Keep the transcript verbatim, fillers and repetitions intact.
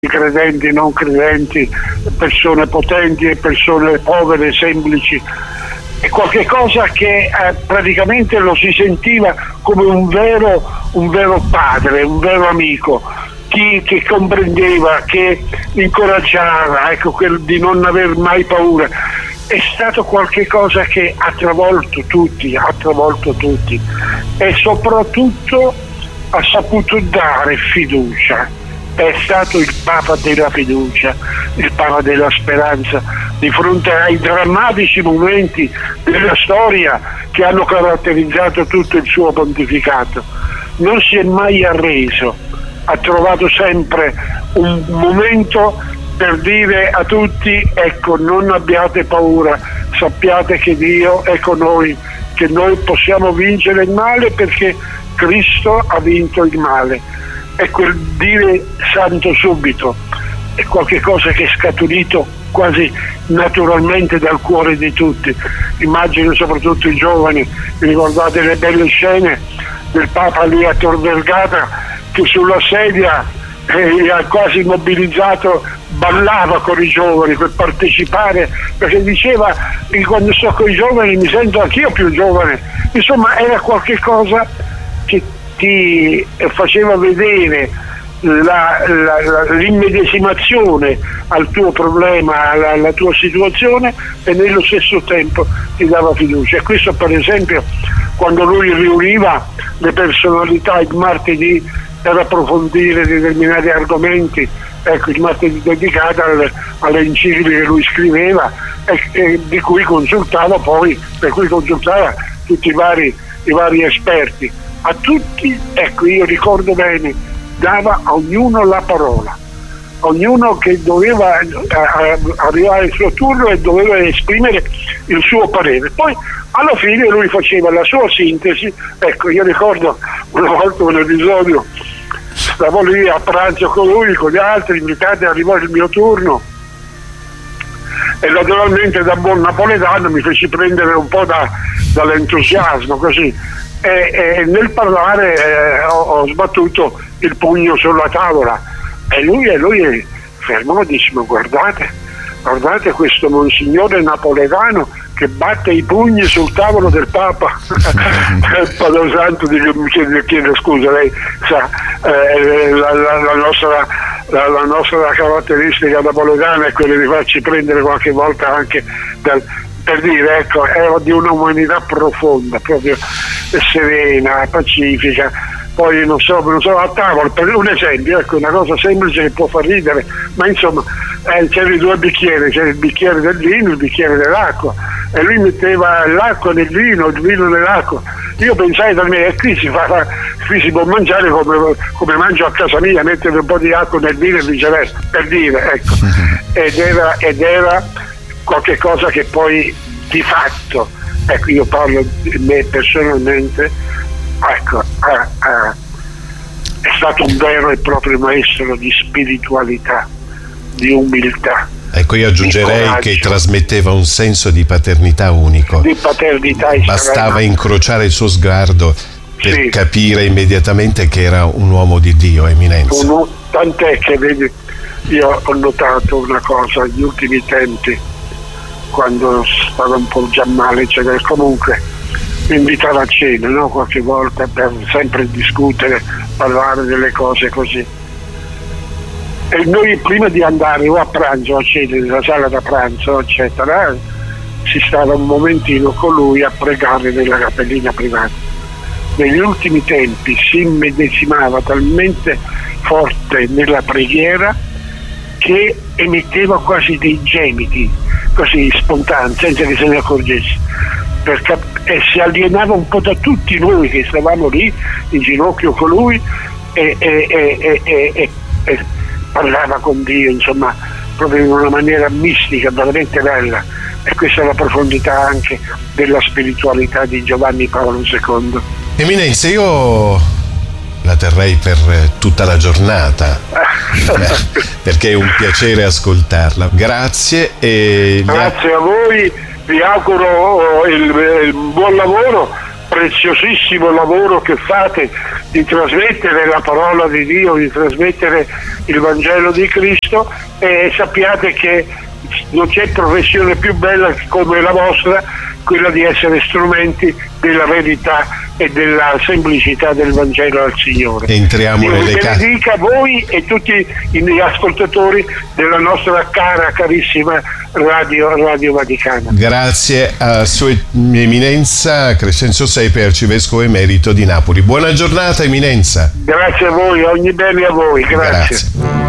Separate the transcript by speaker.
Speaker 1: credenti, non credenti, persone potenti e persone povere, semplici. È qualche cosa che eh, praticamente lo si sentiva come un vero, un vero padre, un vero amico, chi, che comprendeva, che incoraggiava, ecco, quel di non aver mai paura. È stato qualche cosa che ha travolto tutti, ha travolto tutti e soprattutto ha saputo dare fiducia. È stato il Papa della fiducia, il Papa della speranza di fronte ai drammatici momenti della storia che hanno caratterizzato tutto il suo pontificato. Non si è mai arreso, ha trovato sempre un momento per dire a tutti: ecco, non abbiate paura, sappiate che Dio è con noi, che noi possiamo vincere il male perché Cristo ha vinto il male. E quel dire santo subito è qualcosa che è scaturito quasi naturalmente dal cuore di tutti. Immagino soprattutto i giovani, vi ricordate le belle scene del Papa lì a Tor Vergata che sulla sedia eh, quasi immobilizzato ballava con i giovani per partecipare, perché diceva che quando sto con i giovani mi sento anch'io più giovane. Insomma, era qualche cosa che ti faceva vedere la, la, la, l'immedesimazione al tuo problema, alla, alla tua situazione, e nello stesso tempo ti dava fiducia. E questo, per esempio, quando lui riuniva le personalità il martedì per approfondire determinati argomenti, ecco, il martedì dedicato alle, alle encicliche che lui scriveva e, e di cui consultava poi, per cui consultava tutti i vari, i vari esperti. A tutti, ecco, io ricordo bene, dava a ognuno la parola, ognuno che doveva eh, arrivare il suo turno e doveva esprimere il suo parere. Poi alla fine lui faceva la sua sintesi. Ecco, io ricordo una volta un episodio, stavo lì a pranzo con lui, con gli altri invitati, arrivò il mio turno e naturalmente da buon napoletano mi feci prendere un po' da, dall'entusiasmo, così. E, e nel parlare eh, ho, ho sbattuto il pugno sulla tavola e lui, e lui fermò e disse: ma guardate, guardate questo monsignore napoletano che batte i pugni sul tavolo del Papa. Il Padre Santo mi chiede, chiede scusa, lei sa eh, la, la, la, nostra, la, la nostra caratteristica napoletana è quella di farci prendere qualche volta anche dal, per dire, ecco, era di una umanità profonda, proprio serena, pacifica. Poi non so, non so, a tavola, per un esempio, ecco, una cosa semplice che può far ridere, ma insomma, eh, c'erano i due bicchieri, c'era il bicchiere del vino e il bicchiere dell'acqua, e lui metteva l'acqua nel vino, il vino nell'acqua. Io pensai da me, e qui si fa, qui si può mangiare come, come mangio a casa mia, mettere un po' di acqua nel vino e viceversa, per dire, ecco. Ed era, ed era qualche cosa che poi di fatto, ecco, io parlo di me personalmente, ecco, eh, eh, è stato un vero e proprio maestro di spiritualità, di umiltà.
Speaker 2: Ecco, io aggiungerei che trasmetteva un senso di paternità unico.
Speaker 1: Di paternità.
Speaker 2: Bastava incrociare il suo sguardo per sì. capire immediatamente che era un uomo di Dio, eminenza.
Speaker 1: Un, tant'è che, vedi, io ho notato una cosa negli ultimi tempi, quando stava un po' già male, eccetera, comunque mi invitava a cena, no? Qualche volta, per sempre discutere, parlare delle cose così. E noi prima di andare o a pranzo o a cena nella sala da pranzo, eccetera, si stava un momentino con lui a pregare nella cappellina privata. Negli ultimi tempi si immedesimava talmente forte nella preghiera che emetteva quasi dei gemiti, così spontanei, senza che se ne accorgesse, perché e si alienava un po' da tutti noi che stavamo lì in ginocchio con lui e, e, e, e, e, e parlava con Dio, insomma, proprio in una maniera mistica, veramente bella. E questa è la profondità anche della spiritualità di Giovanni Paolo secondo.
Speaker 2: Eminenza, io la terrei per tutta la giornata perché è un piacere ascoltarla. Grazie e
Speaker 1: grazie a voi, vi auguro il, il buon lavoro preziosissimo lavoro che fate di trasmettere la parola di Dio, di trasmettere il Vangelo di Cristo, e sappiate che non c'è professione più bella come la vostra, quella di essere strumenti della verità e della semplicità del Vangelo al Signore.
Speaker 2: Entriamo
Speaker 1: Dio
Speaker 2: nelle case.
Speaker 1: benedica voi e tutti gli ascoltatori della nostra cara, carissima Radio, Radio Vaticana.
Speaker 2: Grazie a Sua Eminenza Crescenzo Sepe, Arcivescovo Emerito di Napoli. Buona giornata, Eminenza.
Speaker 1: Grazie a voi, ogni bene a voi. Grazie.
Speaker 2: Grazie.